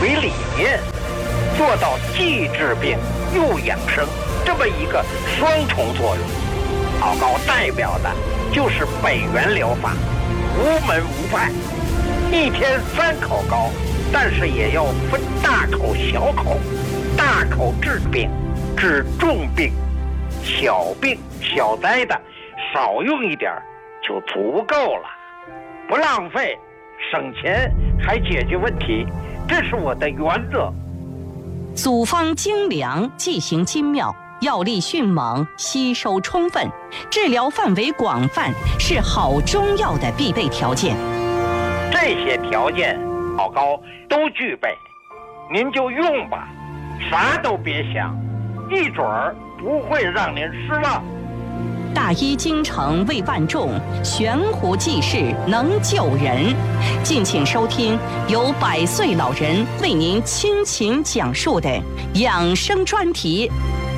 为理念，做到既治病又养生这么一个双重作用。老高代表的就是本源疗法，无门无派，一天3口高，但是也要分大口小口，大口治病，治重病，小病小灾的少用一点就足够了，不浪费，省钱还解决问题，这是我的原则。 组方精良，剂型精妙，药力迅猛，吸收充分，治疗范围广泛，是好中药的必备条件。 这些条件老高都具备，您就用吧，啥都别想，一准儿不会让您失望。 大医精诚为万众，悬壶济世能救人。敬请收听由100岁老人为您倾情讲述的养生专题。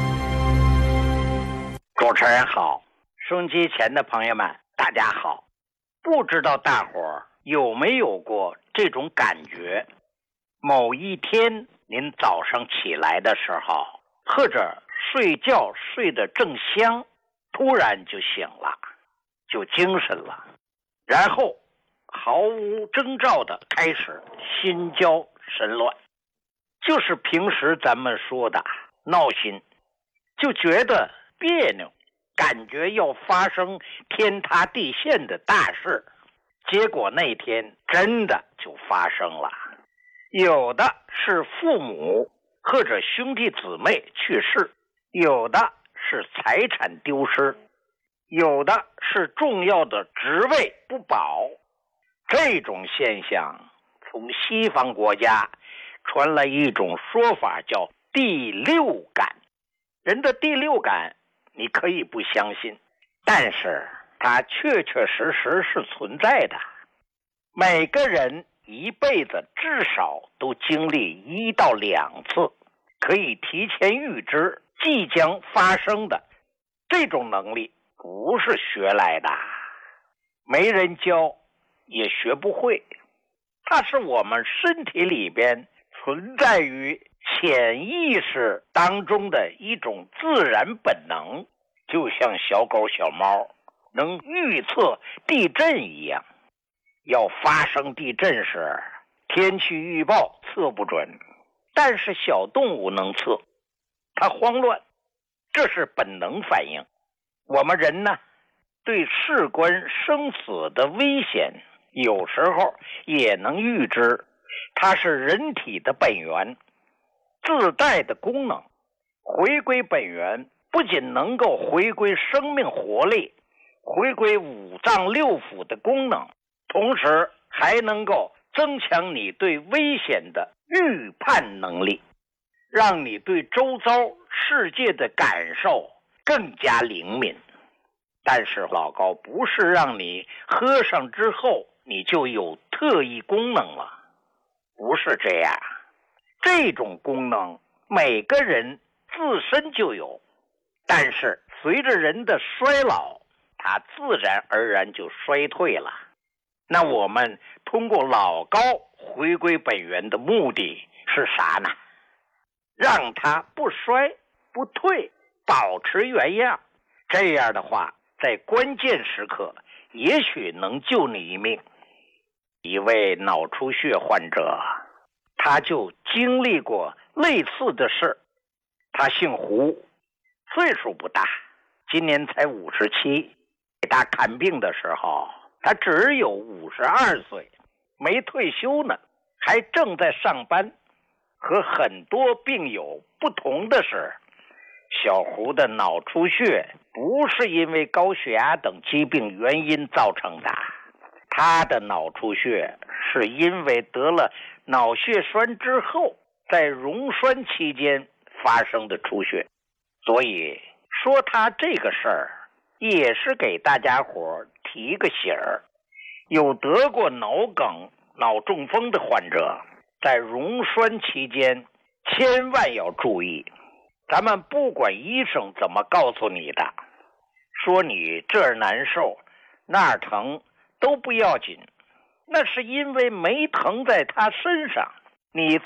主持人好，收音机前的朋友们大家好。不知道大伙儿有没有过这种感觉，某一天您早上起来的时候，或者睡觉睡得正香，突然就醒了，就精神了，然后毫无征兆的开始心焦神乱，就是平时咱们说的闹心，就觉得别扭，感觉要发生天塌地陷的大事，结果那天真的就发生了。有的是父母或者兄弟姊妹去世，有的是财产丢失，有的是重要的职位不保。这种现象从西方国家传来一种说法，叫第六感。人的第六感你可以不相信，但是它确确实实是存在的。每个人一辈子至少都经历1到2次可以提前预知即将发生的，这种能力不是学来的，没人教也学不会，它是我们身体里边存在于潜意识当中的一种自然本能，就像小狗小猫能预测地震一样。要发生地震时，天气预报测不准，但是小动物能测，它慌乱，这是本能反应。我们人呢，对事关生死的危险有时候也能预知，它是人体的本源自带的功能。回归本源不仅能够回归生命活力，回归5脏6腑的功能，同时还能够增强你对危险的预判能力，让你对周遭世界的感受更加灵敏。但是老高不是让你喝上之后你就有特异功能了，不是这样。这种功能每个人自身就有，但是随着人的衰老，它自然而然就衰退了。那我们通过老高回归本源的目的是啥呢？让它不衰不退，保持原样。这样的话，在关键时刻也许能救你一命。一位脑出血患者，他就经历过类似的事。他姓胡，岁数不大，今年才57。给他看病的时候，他只有52岁，没退休呢，还正在上班。和很多病友不同的是，小胡的脑出血不是因为高血压等疾病原因造成的，他的脑出血是因为得了脑血栓之后，在溶栓期间发生的出血。所以说他这个事儿也是给大家伙提个醒儿，有得过脑梗、脑中风的患者，在溶栓期间千万要注意。咱们不管医生怎么告诉你的，说你这儿难受那儿疼都不要紧，那是因为没疼在他身上，你